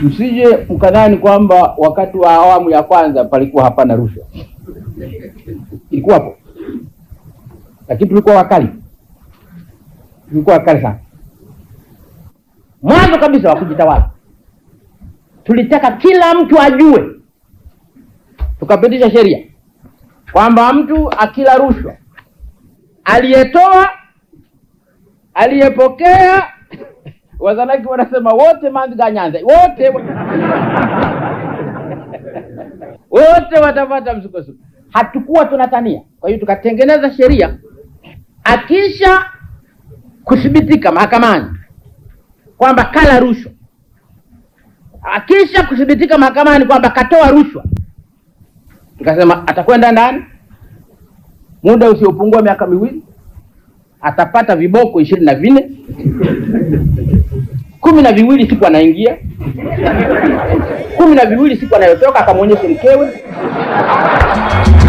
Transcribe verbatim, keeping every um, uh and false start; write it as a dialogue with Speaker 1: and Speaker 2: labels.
Speaker 1: Msije mkadhani kwamba wakati wa awamu ya kwanza palikuwa hapana rushwa. Ilikuwa hapo. Lakini tulikuwa wakali. Tulikuwa wakali sana. Mwanzo kabisa wa kujitawala, tulitaka kila mtu ajue. Tukapitisha sheria kwamba mtu akila rushwa, aliyetoa, aliyepokea, wazanaki wanasema wote manziga Nyanza, wote wote watapata msukosuko. Hatukuwa tunatania. Kwa hiyo tukatengeneza sheria, akisha kuthibitika mahakamani kwamba kala rushwa, akisha kuthibitika mahakamani kwamba katoa rushwa, tukasema atakwenda ndani muda usiopungua miaka miwili, atapata viboko ishirini na vinne, kumi na viwili siku anaingia, kumi na viwili siku anayotoka, akamwonyesha mkewe.